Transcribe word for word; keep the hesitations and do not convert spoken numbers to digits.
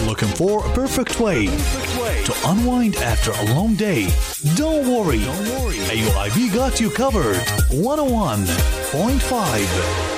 Looking for a perfect way to unwind after a long day? Don't worry. A U I B got you covered. one oh one point five